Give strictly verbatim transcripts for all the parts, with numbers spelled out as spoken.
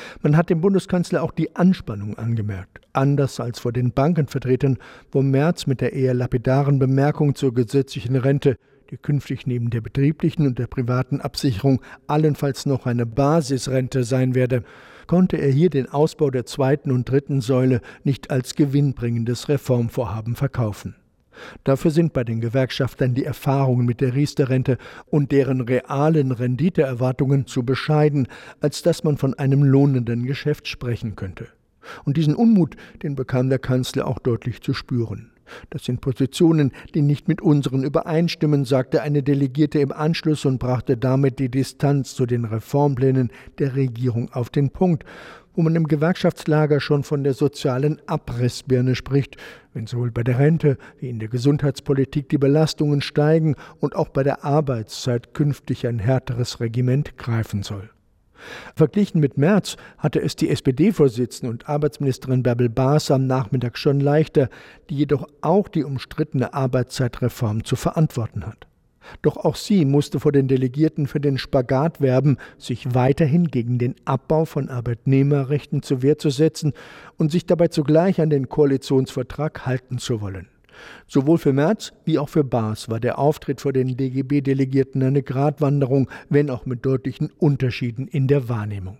Man hat dem Bundeskanzler auch die Anspannung angemerkt. Anders als vor den Bankenvertretern, wo Merz mit der eher lapidaren Bemerkung zur gesetzlichen Rente, die künftig neben der betrieblichen und der privaten Absicherung allenfalls noch eine Basisrente sein werde, konnte er hier den Ausbau der zweiten und dritten Säule nicht als gewinnbringendes Reformvorhaben verkaufen. Dafür sind bei den Gewerkschaftern die Erfahrungen mit der Riester-Rente und deren realen Renditeerwartungen zu bescheiden, als dass man von einem lohnenden Geschäft sprechen könnte. Und diesen Unmut, den bekam der Kanzler auch deutlich zu spüren. Das sind Positionen, die nicht mit unseren übereinstimmen, sagte eine Delegierte im Anschluss und brachte damit die Distanz zu den Reformplänen der Regierung auf den Punkt, wo man im Gewerkschaftslager schon von der sozialen Abrissbirne spricht, wenn sowohl bei der Rente wie in der Gesundheitspolitik die Belastungen steigen und auch bei der Arbeitszeit künftig ein härteres Regiment greifen soll. Verglichen mit Merz hatte es die S P D-Vorsitzende und Arbeitsministerin Bärbel Baas am Nachmittag schon leichter, die jedoch auch die umstrittene Arbeitszeitreform zu verantworten hat. Doch auch sie musste vor den Delegierten für den Spagat werben, sich weiterhin gegen den Abbau von Arbeitnehmerrechten zur Wehr zu setzen und sich dabei zugleich an den Koalitionsvertrag halten zu wollen. Sowohl für Merz wie auch für Baas war der Auftritt vor den D G B-Delegierten eine Gratwanderung, wenn auch mit deutlichen Unterschieden in der Wahrnehmung.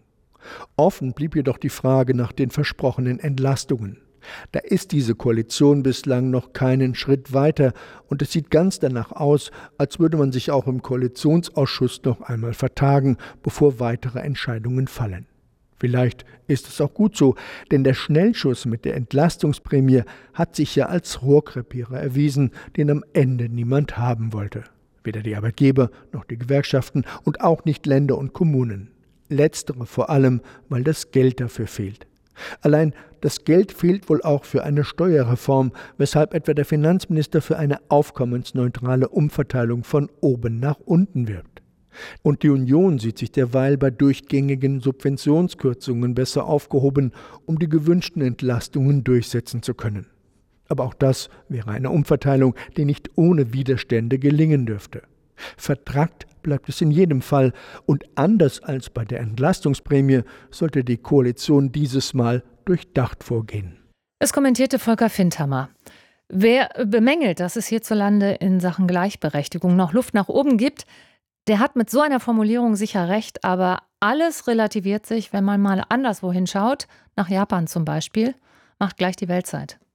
Offen blieb jedoch die Frage nach den versprochenen Entlastungen. Da ist diese Koalition bislang noch keinen Schritt weiter und es sieht ganz danach aus, als würde man sich auch im Koalitionsausschuss noch einmal vertagen, bevor weitere Entscheidungen fallen. Vielleicht ist es auch gut so, denn der Schnellschuss mit der Entlastungsprämie hat sich ja als Rohrkrepierer erwiesen, den am Ende niemand haben wollte. Weder die Arbeitgeber noch die Gewerkschaften und auch nicht Länder und Kommunen. Letztere vor allem, weil das Geld dafür fehlt. Allein das Geld fehlt wohl auch für eine Steuerreform, weshalb etwa der Finanzminister für eine aufkommensneutrale Umverteilung von oben nach unten wirbt. Und die Union sieht sich derweil bei durchgängigen Subventionskürzungen besser aufgehoben, um die gewünschten Entlastungen durchsetzen zu können. Aber auch das wäre eine Umverteilung, die nicht ohne Widerstände gelingen dürfte. Vertrackt bleibt es in jedem Fall und anders als bei der Entlastungsprämie sollte die Koalition dieses Mal durchdacht vorgehen. Es kommentierte Volker Findhammer. Wer bemängelt, dass es hierzulande in Sachen Gleichberechtigung noch Luft nach oben gibt, der hat mit so einer Formulierung sicher recht, aber alles relativiert sich, wenn man mal anderswo hinschaut, nach Japan zum Beispiel, macht gleich die Weltzeit.